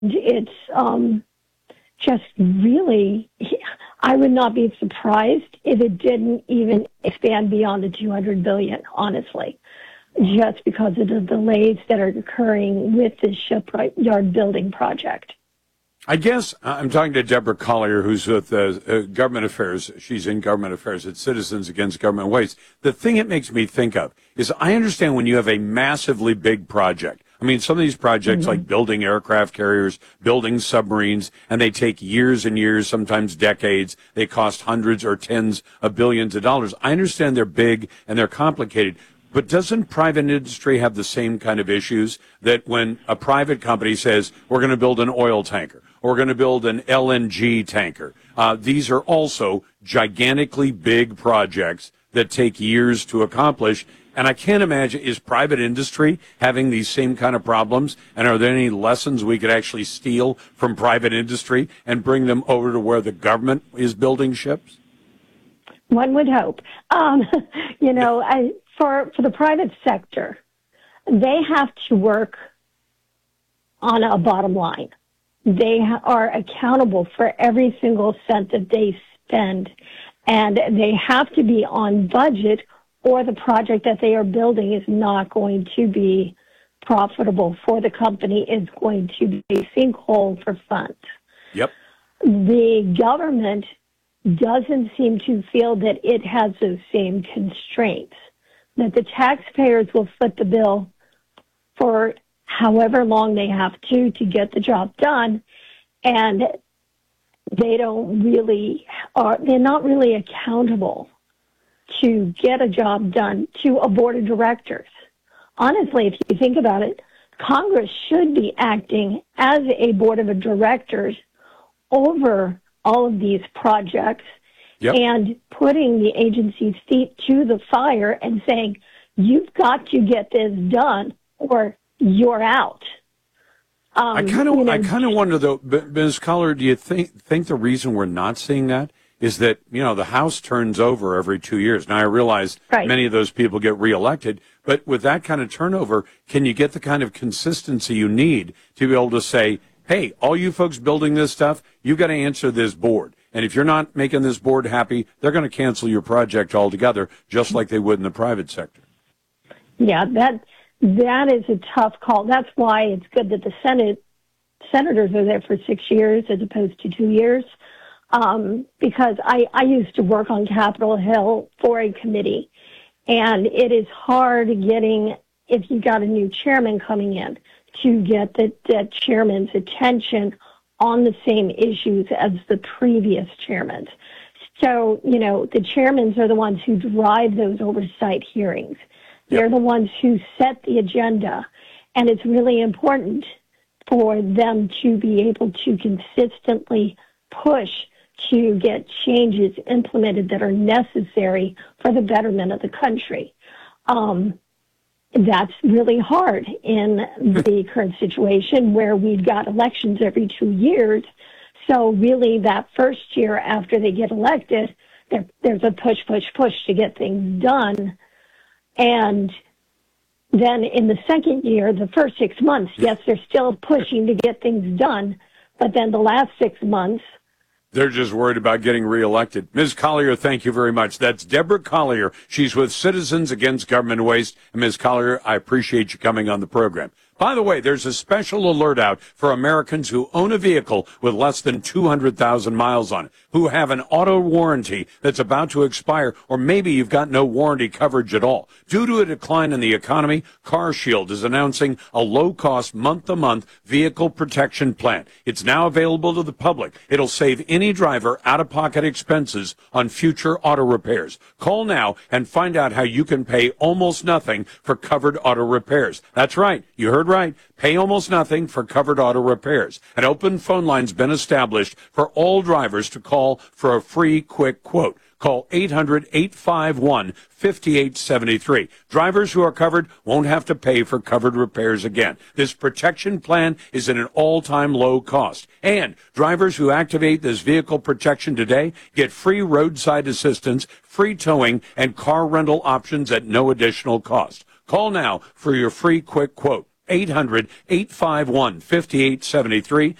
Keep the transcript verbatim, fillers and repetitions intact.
it's um, just really, I would not be surprised if it didn't even expand beyond the two hundred billion dollars, honestly, just because of the delays that are occurring with this shipyard building project. I guess I'm talking to Deborah Collier, who's with uh, uh, Government Affairs. She's in Government Affairs at Citizens Against Government Waste. The thing it makes me think of is I understand when you have a massively big project. I mean, some of these projects, mm-hmm. like building aircraft carriers, building submarines, and they take years and years, sometimes decades. They cost hundreds or tens of billions of dollars. I understand they're big and they're complicated. But doesn't private industry have the same kind of issues that when a private company says, we're going to build an oil tanker, or we're going to build an L N G tanker, uh, these are also gigantically big projects that take years to accomplish. And I can't imagine, is private industry having these same kind of problems? And are there any lessons we could actually steal from private industry and bring them over to where the government is building ships? One would hope. Um, you know, I, for, for the private sector, they have to work on a bottom line. They ha- are accountable for every single cent that they spend, and they have to be on budget, or the project that they are building is not going to be profitable for the company. It's going to be a sinkhole for funds. Yep. The government doesn't seem to feel that it has those same constraints, that the taxpayers will foot the bill for however long they have to to get the job done, and they don't really are, they're not really accountable to get a job done to a board of directors. Honestly, if you think about it, Congress should be acting as a board of directors over all of these projects, yep. and putting the agency's feet to the fire and saying, you've got to get this done or you're out. Um, I kind of, you know, I kind of wonder though, Miz Collier, do you think think the reason we're not seeing that is that, you know, the House turns over every two years? Now I realize right. many of those people get reelected, but with that kind of turnover, can you get the kind of consistency you need to be able to say, hey, all you folks building this stuff, you got to answer this board. And if you're not making this board happy, they're going to cancel your project altogether, just like they would in the private sector. Yeah, that that is a tough call. That's why it's good that the Senate senators are there for six years as opposed to two years. Um, because I, I used to work on Capitol Hill for a committee, and it is hard getting, if you got a new chairman coming in, to get the, the chairman's attention on the same issues as the previous chairman. So, you know, the chairmans are the ones who drive those oversight hearings. They're yep. the ones who set the agenda. And it's really important for them to be able to consistently push to get changes implemented that are necessary for the betterment of the country. Um, That's really hard in the current situation where we've got elections every two years. So really that first year after they get elected, there, there's a push, push, push to get things done. And then in the second year, the first six months, yes, they're still pushing to get things done. But then the last six months, they're just worried about getting reelected. Miz Collier, thank you very much. That's Deborah Collier. She's with Citizens Against Government Waste. And Miz Collier, I appreciate you coming on the program. By the way, there's a special alert out for Americans who own a vehicle with less than two hundred thousand miles on it, who have an auto warranty that's about to expire, or maybe you've got no warranty coverage at all. Due to a decline in the economy, CarShield is announcing a low-cost, month-to-month vehicle protection plan. It's now available to the public. It'll save any driver out-of-pocket expenses on future auto repairs. Call now and find out how you can pay almost nothing for covered auto repairs. That's right. You heard right. Pay almost nothing for covered auto repairs. An open phone line's been established for all drivers to call for a free, quick quote. Call eight hundred, eight five one, five eight seven three. Drivers who are covered won't have to pay for covered repairs again. This protection plan is at an all-time low cost. And drivers who activate this vehicle protection today get free roadside assistance, free towing, and car rental options at no additional cost. Call now for your free quick quote. eight hundred, eight five one, five eight seven three.